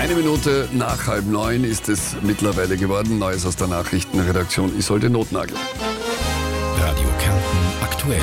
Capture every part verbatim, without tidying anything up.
Eine Minute nach halb neun ist es mittlerweile geworden. Neues aus der Nachrichtenredaktion Isolde Notnagel. Radio Kärnten aktuell.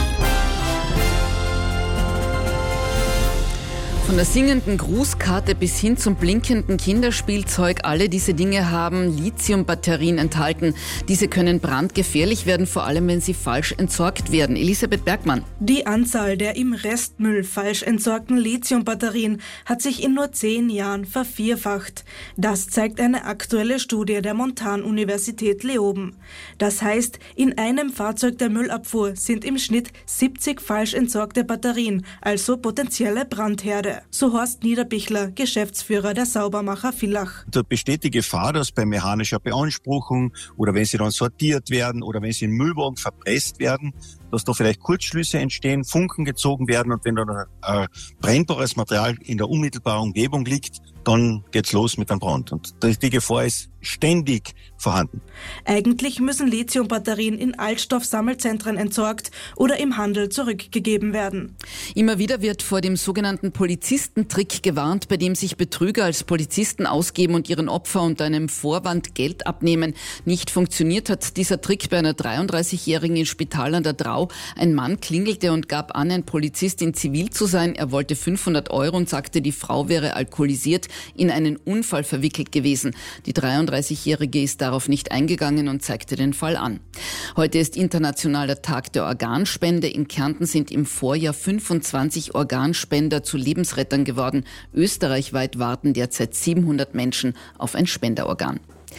Von der singenden Grußkarte bis hin zum blinkenden Kinderspielzeug, alle diese Dinge haben Lithiumbatterien enthalten. Diese können brandgefährlich werden, vor allem wenn sie falsch entsorgt werden. Elisabeth Bergmann. Die Anzahl der im Restmüll falsch entsorgten Lithiumbatterien hat sich in nur zehn Jahren vervierfacht. Das zeigt eine aktuelle Studie der Montanuniversität Leoben. Das heißt, in einem Fahrzeug der Müllabfuhr sind im Schnitt siebzig falsch entsorgte Batterien, also potenzielle Brandherde. So Horst Niederbichler, Geschäftsführer der Saubermacher Villach. Da besteht die Gefahr, dass bei mechanischer Beanspruchung oder wenn sie dann sortiert werden oder wenn sie in Müllwagen verpresst werden, dass da vielleicht Kurzschlüsse entstehen, Funken gezogen werden und wenn dann ein brennbares Material in der unmittelbaren Umgebung liegt, dann geht's los mit einem Brand. Und die Gefahr ist ständig vorhanden. Eigentlich müssen Lithiumbatterien in Altstoffsammelzentren entsorgt oder im Handel zurückgegeben werden. Immer wieder wird vor dem sogenannten Polizistentrick gewarnt, bei dem sich Betrüger als Polizisten ausgeben und ihren Opfer unter einem Vorwand Geld abnehmen. Nicht funktioniert hat dieser Trick bei einer dreiunddreißigjährigen in Spital an der Drau. Ein Mann klingelte und gab an, ein Polizist in Zivil zu sein. Er wollte fünfhundert Euro und sagte, die Frau wäre alkoholisiert, in einen Unfall verwickelt gewesen. Die dreiunddreißigjährige ist darauf nicht eingegangen und zeigte den Fall an. Heute ist internationaler Tag der Organspende. In Kärnten sind im Vorjahr fünfundzwanzig Organspender zu Lebensrettern geworden. Österreichweit warten derzeit siebenhundert Menschen auf ein Spenderorgan.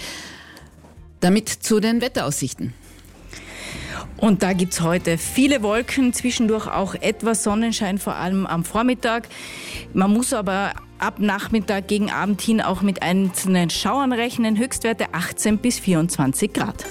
Damit zu den Wetteraussichten. Und da gibt's heute viele Wolken, zwischendurch auch etwas Sonnenschein, vor allem am Vormittag. Man muss aber ab Nachmittag gegen Abend hin auch mit einzelnen Schauern rechnen. Höchstwerte achtzehn bis vierundzwanzig Grad.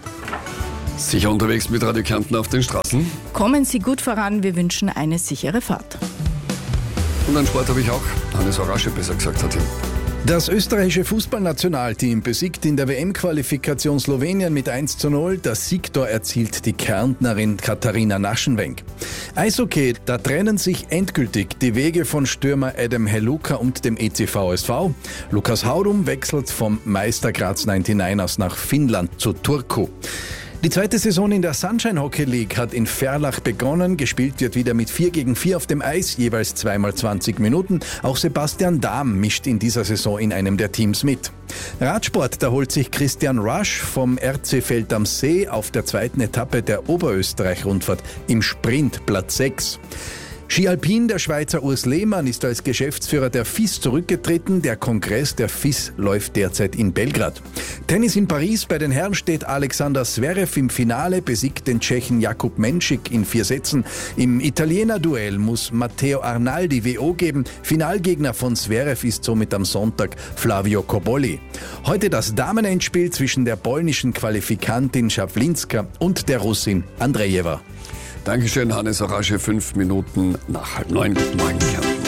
Sicher unterwegs mit Radio Kärnten auf den Straßen. Kommen Sie gut voran, wir wünschen eine sichere Fahrt. Und einen Sport habe ich auch. Hannes Horasche besser gesagt hat ihn. Das österreichische Fußballnationalteam besiegt in der W M-Qualifikation Slowenien mit eins zu null. Das Siegtor erzielt die Kärntnerin Katharina Naschenwenk. Eishockey, da trennen sich endgültig die Wege von Stürmer Adam Heluka und dem E C V S V. Lukas Haudum wechselt vom Meister Graz neunundneunzigers nach Finnland zu Turku. Die zweite Saison in der Sunshine Hockey League hat in Verlach begonnen. Gespielt wird wieder mit vier gegen vier auf dem Eis, jeweils zweimal zwanzig Minuten. Auch Sebastian Dahm mischt in dieser Saison in einem der Teams mit. Radsport, da holt sich Christian Rush vom R C Feld am See auf der zweiten Etappe der Oberösterreich-Rundfahrt im Sprint Platz sechs. Ski Alpin, der Schweizer Urs Lehmann ist als Geschäftsführer der F I S zurückgetreten. Der Kongress der F I S läuft derzeit in Belgrad. Tennis in Paris, bei den Herren steht Alexander Zverev im Finale, besiegt den Tschechen Jakub Menšik in vier Sätzen. Im Italiener-Duell muss Matteo Arnaldi W O geben. Finalgegner von Zverev ist somit am Sonntag Flavio Cobolli. Heute das Damenendspiel zwischen der polnischen Qualifikantin Schawlinska und der Russin Andrejewa. Dankeschön, Hannes Horasche. Fünf Minuten nach halb neun. Guten Morgen, Kärnten.